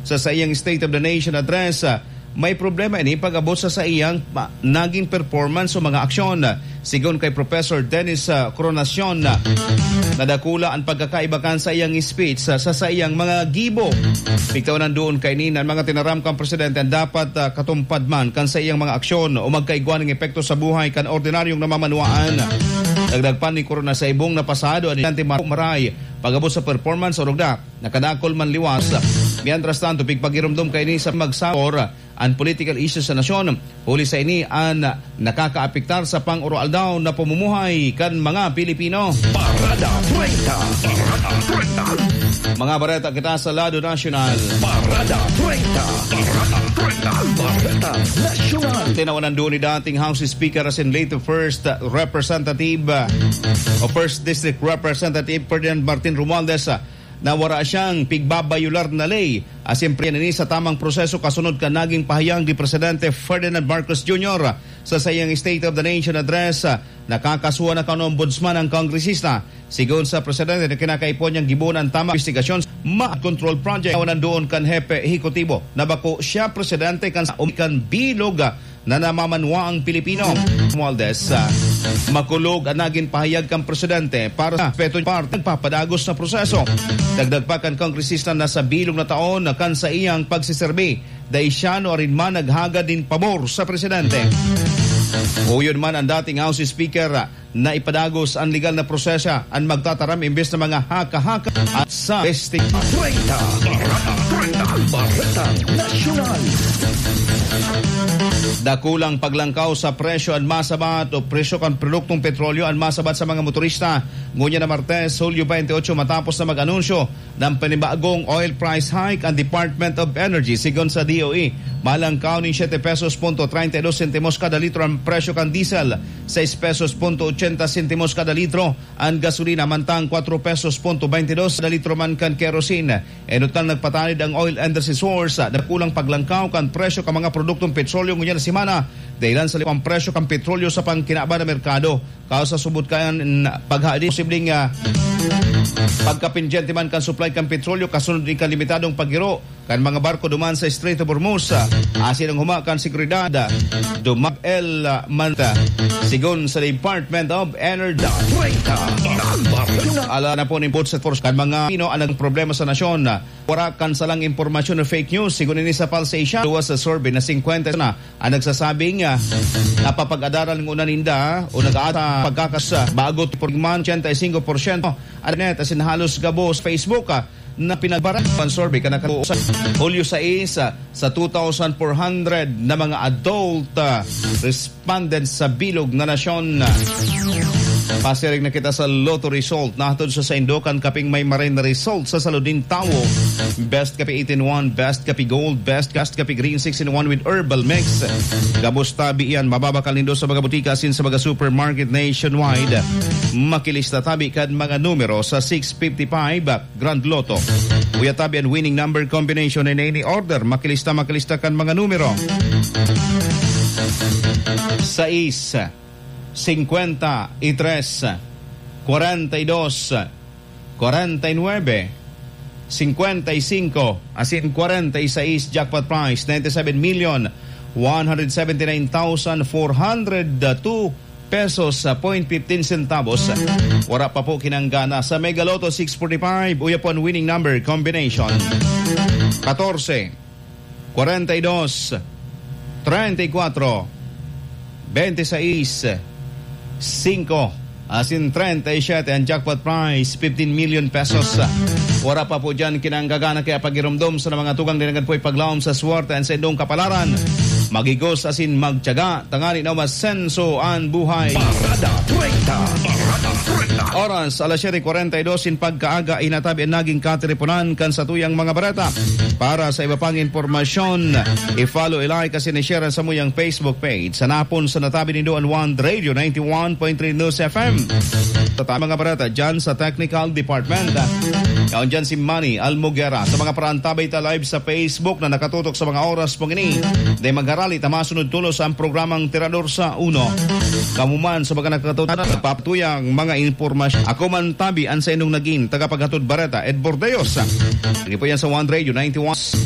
sa iyang State of the Nation address. May problema ini pag-abot sa iyang naging performance o mga aksyon. Sigon kay Professor Dennis Coronacion, nadakula ang pagkakaibakan sa iyang speech sa iyang mga gibo. Pigtawanan doon kay Nina, mga tinaram kang presidente dapat katumpad man kan sa iyang mga aksyon o magkaigwan ng epekto sa buhay kan ordinaryong namamanuaan. Dagdagpan ni Corona sa ibong napasado at maray pag-abot sa performance o rugda nakadakol man liwas. Mientras tanto, pigpagirumdum kay ni sa magsapor ang political issues sa nasyon. Huli sa ini ang nakakaapektar sa pang-oral daw na pamumuhay kan mga Pilipino. Parada 30. Mga bareta kita sa lado nasyonal. Parada 30. Parada nasyonal. Tinawanan doon ni dating House Speaker as in late First Representative o First District Representative Ferdinand Martin Romualdez na wala siyang pigbabayular na lay. Siyempre nini sa tamang proseso kasunod ka naging pahayag ni Presidente Ferdinand Marcos Jr. sa sayang State of the Nation address. Nakakasuha na ka ng ombudsman ang kongresista. Sigon sa Presidente na kinakaipon niyang gibuon ang tamang investigasyon control project. Nawanan doon kan Hepe Ehekutibo na bako siya Presidente kan bilog na namamanwa ang Pilipino. Romualdez, makulog ang naging pahayag kang Presidente para sa peto part nagpapadagos na proseso. Dagdag pa kan kongresista na sa bilog na taon na kan sa iyang pagsiserbi dahil siya no rin man naghagad din pabor sa Presidente. Uyon man ang dating House Speaker na ipadagos ang legal na proseso ang magtataram imbes na mga haka-haka at sa testing. 30. Parada nasyonal. Dakulang paglangkaw sa presyo at masabat o presyo kan produktong petrolyo at masabat sa mga motorista. Ngunya na Martes, Hulyo 28 matapos na mag-anunsyo ng panibagong oil price hike ang Department of Energy. Sigon sa DOE, malangkaw ng 7 pesos .32 sentimos kada litro ang presyo kan diesel, 6 pesos .80 sentimos kada litro ang gasolina, mantang 4 pesos .22 kada litro man kan kerosene. Enutang nagpatanid ang oil industry source. Dakulang paglangkaw kan presyo kan mga produktong petrolyo ngunya na simana dahilan sa lipang presyo kan petrolyo sa pangkinaba na merkado. Kausa subot kayan paghadi posibleng pagkapindyente man kan supply kan petrolyo kasunod ni kan limitadong paggiro kan mga barko duman sa Strait of Hormuz. Asin ang humakan seguridad dumap el manta. Sigon sa Department of Energy. Ala na po ni Botset Force kan mga Pino ang problema sa nasyon. Warakan sa lang impormasyon o fake news. Sigon ni sa Palsation sa survey na 50 na ang nagsasabing napapag-adaral ng unaninda o nag-aata pagkakasa bagot porman 85%. Anet asin halos gabos Facebook na pinagbaran ang survey kanaka sa Hulyo 6 sa 2,400 na mga adult respondents sa bilog na nasyon. Pasirig na kita sa Lotto result. Nahatod sa Indokan kaping may maray na result sa Saludin Tawo. Best Kapi 18-1, Best Kapi Gold, Best Kapi Green 6-in-1 with Herbal Mix. Gabos tabi yan, mababakal nindo sa mga butika sin sa mga supermarket nationwide. Makilista tabi kad mga numero sa 655 Grand Lotto. Uya tabi ang winning number combination in any order. Makilista kan mga numero. 6 53, 42, 49, 55, asin 46, jackpot price 97,179,402 pesos sa 0.15 centavos. Wala pa po kinanggana sa Mega Lotto 645. Uya po ang winning number combination 14, 42, 34, 26, 5, asin 37 ang jackpot price 15 million pesos. Wala pa po dyan kinanggagana kaya pagirumdom sa mga tugang dinagan po'y paglaom sa swerte ang sendong kapalaran. Magigos asin magtyaga tangani na masenso ang buhay. Parada 30. Oras alas 7:42 in pagkaaga inatabi ang naging kateleponan kan sa tuyang mga barata. Para sa iba pang impormasyon, i-follow, i-like kasi ni-share sa muyang Facebook page. Sa napon sa natabi ni Doan One Radio 91.3 News FM. Sa mga barata dyan sa Technical Department. Kaon dyan si Manny Almogera. Sa mga parantabay ta live sa Facebook na nakatutok sa mga oras pong ini. Dahil mag-arali tamasunod tulos ang programang Tirador sa Uno. Kamuman sa mga nakatutok papatuyang mga informasyon. Ako man tabi ang sa inong naging tagapaghatod barata Ed Bordeos. Hindi po yan sa One Radio 91.